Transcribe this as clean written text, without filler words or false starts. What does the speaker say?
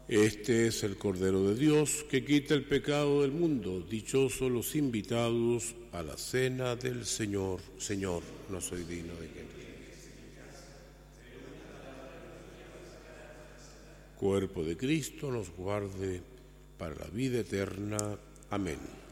Este es el Cordero de Dios que quita el pecado del mundo. Dichosos los invitados a la cena del Señor. Señor, no soy digno de que entres. Cuerpo de Cristo nos guarde para la vida eterna. Amén.